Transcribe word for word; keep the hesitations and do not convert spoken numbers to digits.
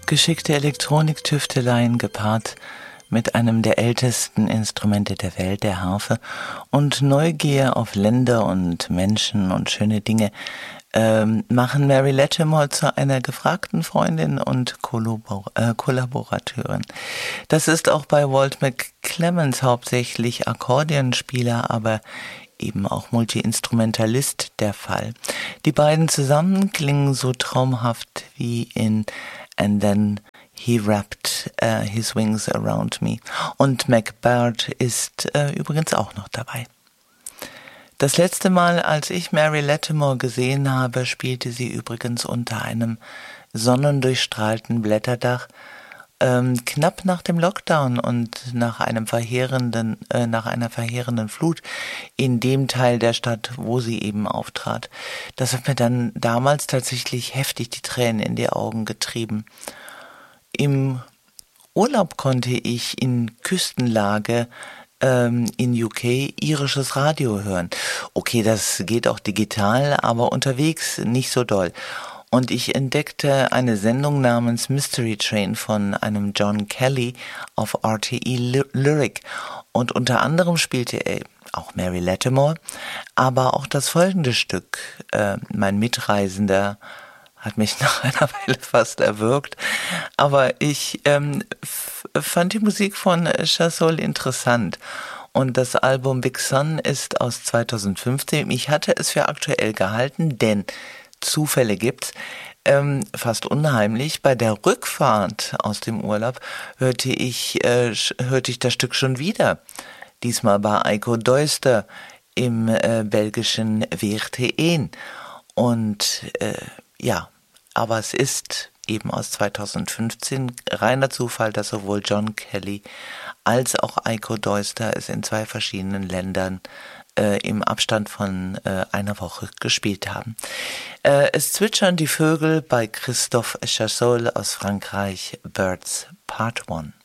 Geschickte Elektroniktüfteleien gepaart mit einem der ältesten Instrumente der Welt, der Harfe, und Neugier auf Länder und Menschen und schöne Dinge ähm, machen Mary Latimore zu einer gefragten Freundin und Kollabor- äh, Kollaborateurin. Das ist auch bei Walt McClemens hauptsächlich Akkordeonspieler, aber eben auch Multi-Instrumentalist der Fall. Die beiden zusammen klingen so traumhaft wie in And Then He Wrapped uh, His Wings Around Me. Und Mac Baird ist äh, übrigens auch noch dabei. Das letzte Mal, als ich Mary Latimore gesehen habe, spielte sie übrigens unter einem sonnendurchstrahlten Blätterdach, ähm, knapp nach dem Lockdown und nach einem verheerenden, äh, nach einer verheerenden Flut in dem Teil der Stadt, wo sie eben auftrat. Das hat mir dann damals tatsächlich heftig die Tränen in die Augen getrieben. Im Urlaub konnte ich in Küstenlage ähm, in U K irisches Radio hören. Okay, das geht auch digital, aber unterwegs nicht so doll. Und ich entdeckte eine Sendung namens Mystery Train von einem John Kelly auf R T E Lyric. Und unter anderem spielte er auch Mary Latimore, aber auch das folgende Stück, äh, mein Mitreisender, hat mich nach einer Weile fast erwürgt. Aber ich ähm, f- fand die Musik von Chasseul interessant. Und das Album Big Sun ist aus zweitausendfünfzehn. Ich hatte es für aktuell gehalten, denn Zufälle gibt's. Ähm, fast unheimlich. Bei der Rückfahrt aus dem Urlaub hörte ich, äh, hörte ich das Stück schon wieder. Diesmal bei Eiko Deuster im äh, belgischen Weerteen. Und äh, ja, aber es ist eben aus zweitausendfünfzehn reiner Zufall, dass sowohl John Kelly als auch Eiko Deuster es in zwei verschiedenen Ländern äh, im Abstand von äh, einer Woche gespielt haben. Äh, es zwitschern die Vögel bei Christophe Chasseul aus Frankreich, Birds Part eins.